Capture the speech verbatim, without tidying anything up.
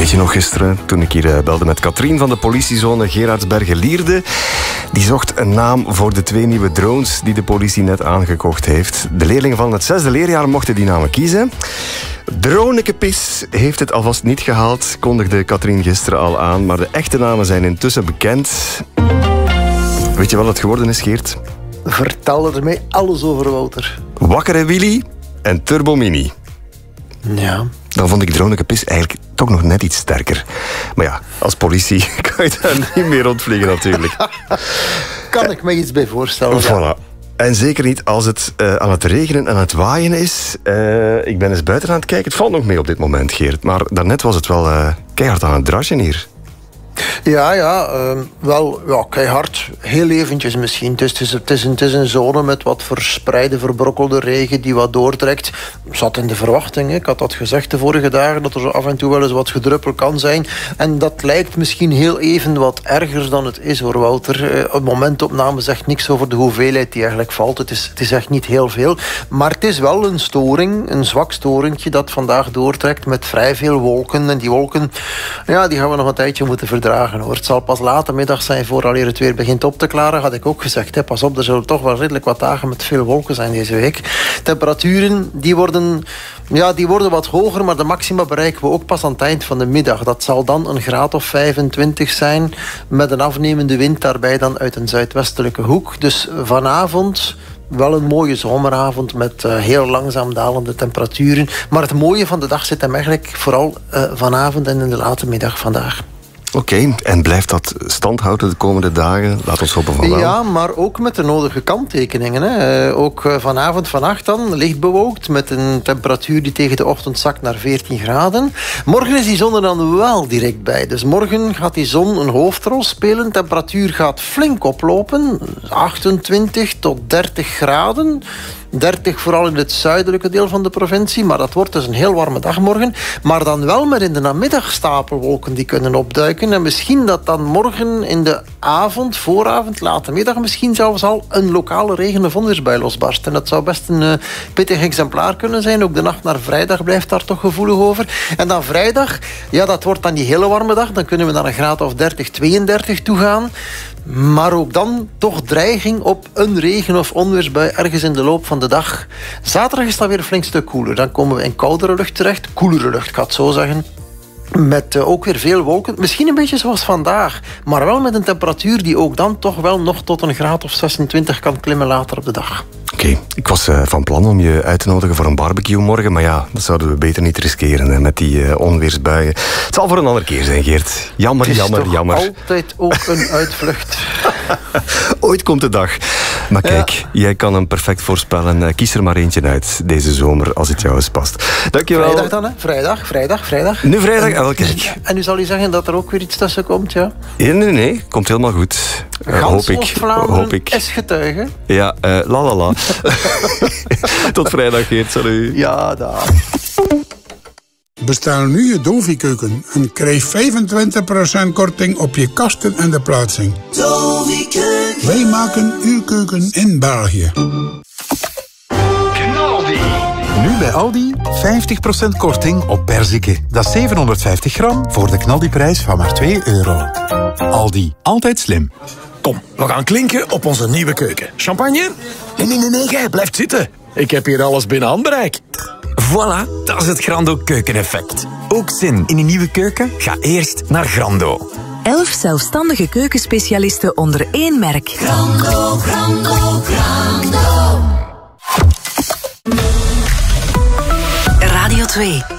Weet je nog gisteren, toen ik hier belde met Katrien van de politiezone Gerardsbergen-Lierde. Die zocht een naam voor de twee nieuwe drones die de politie net aangekocht heeft. De leerlingen van het zesde leerjaar mochten die namen kiezen. Dronekepis heeft het alvast niet gehaald, kondigde Katrien gisteren al aan. Maar de echte namen zijn intussen bekend. Weet je wat het geworden is, Geert? Vertel er mij alles over, Wouter. Wakkere Willy en Turbo Mini. Ja. Dan vond ik Dronekepis eigenlijk toch nog net iets sterker. Maar ja, als politie kan je daar niet meer ontvliegen natuurlijk. Kan ik me iets bij voorstellen. Voilà. Ja. En zeker niet als het uh, aan het regenen en aan het waaien is. Uh, ik ben eens buiten aan het kijken. Het valt nog mee op dit moment, Geert. Maar daarnet was het wel uh, keihard aan het drasjen hier. Ja, ja, uh, wel ja, keihard. Heel eventjes misschien. Het is, het, is een, het is een zone met wat verspreide, verbrokkelde regen die wat doortrekt. Ik zat in de verwachting. Hè. Ik had dat gezegd de vorige dagen, dat er zo af en toe wel eens wat gedruppel kan zijn. En dat lijkt misschien heel even wat erger dan het is, hoor, Wouter. Uh, een momentopname zegt niks over de hoeveelheid die eigenlijk valt. Het is, het is echt niet heel veel. Maar het is wel een storing, een zwak storingje dat vandaag doortrekt met vrij veel wolken. En die wolken, ja, die gaan we nog een tijdje moeten verdragen. Hoor. Het zal pas later middag zijn vooraleer het weer begint op te klaren. Had ik ook gezegd. Hè. Pas op, er zullen toch wel redelijk wat dagen met veel wolken zijn deze week. Temperaturen die worden, ja, die worden wat hoger, maar de maxima bereiken we ook pas aan het eind van de middag. Dat zal dan een graad of vijfentwintig zijn, met een afnemende wind daarbij dan uit een zuidwestelijke hoek. Dus vanavond wel een mooie zomeravond met uh, heel langzaam dalende temperaturen. Maar het mooie van de dag zit hem eigenlijk vooral uh, vanavond en in de late middag vandaag. Oké, okay, en blijft dat stand houden de komende dagen? Laat ons hopen van wel. Ja, maar ook met de nodige kanttekeningen. Hè. Uh, ook uh, vanavond, vannacht dan, licht bewolkt met een temperatuur die tegen de ochtend zakt naar veertien graden. Morgen is die zon er dan wel direct bij. Dus morgen gaat die zon een hoofdrol spelen. Temperatuur gaat flink oplopen. achtentwintig tot dertig graden. dertig vooral in het zuidelijke deel van de provincie. Maar dat wordt dus een heel warme dag morgen. Maar dan wel met in de namiddag stapelwolken die kunnen opduiken. En misschien dat dan morgen in de avond, vooravond, late middag misschien zelfs al een lokale regen- of onweersbui losbarst. En dat zou best een uh, pittig exemplaar kunnen zijn. Ook de nacht naar vrijdag blijft daar toch gevoelig over. En dan vrijdag, ja, dat wordt dan die hele warme dag. Dan kunnen we naar een graad of dertig, tweeëndertig toe gaan. Maar ook dan toch dreiging op een regen- of onweersbui ergens in de loop van de dag. Zaterdag is dat weer een flink stuk koeler. Dan komen we in koudere lucht terecht. Koelere lucht, ik ga het zo zeggen. Met uh, ook weer veel wolken. Misschien een beetje zoals vandaag. Maar wel met een temperatuur die ook dan toch wel nog tot een graad of zesentwintig kan klimmen later op de dag. Oké, okay. Ik was uh, van plan om je uit te nodigen voor een barbecue morgen. Maar ja, dat zouden we beter niet riskeren hè, met die uh, onweersbuien. Het zal voor een andere keer zijn, Geert. Jammer, jammer, jammer. jammer. Altijd ook een uitvlucht. Ooit komt de dag. Maar kijk, ja. Jij kan hem perfect voorspellen. Kies er maar eentje uit deze zomer, als het jou eens past. Dankjewel. Vrijdag dan, hè? Vrijdag, vrijdag, vrijdag. Nu vrijdag, en, wel kijk. En nu zal je zeggen dat er ook weer iets tussen komt, ja? Nee, nee, nee. Komt helemaal goed. Uh, hoop ik. Hoop ik. Is getuige. Ja, uh, la la la. Tot vrijdag, Geert. Salut. Ja, dag. Bestel nu je Dovi-keuken en krijg vijfentwintig procent korting op je kasten en de plaatsing. Dovi-keuken. Wij maken uw keuken in België. Knaldi. Nu bij Aldi vijftig procent korting op perziken. Dat is zevenhonderdvijftig gram voor de knaldiprijs van maar twee euro. Aldi, altijd slim. Kom, we gaan klinken op onze nieuwe keuken. Champagne? Nee, nee, nee, nee, jij blijft zitten. Ik heb hier alles binnen handbereik. Voilà, dat is het Grando keukeneffect. Ook zin in een nieuwe keuken? Ga eerst naar Grando. Elf zelfstandige keukenspecialisten onder één merk. Grando, Grando, Grando. Radio twee.